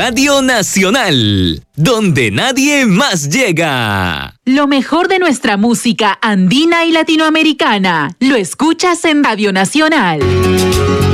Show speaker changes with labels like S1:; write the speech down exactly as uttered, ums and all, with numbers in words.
S1: Radio Nacional, donde nadie más llega.
S2: Lo mejor de nuestra música andina y latinoamericana lo escuchas en Radio Nacional.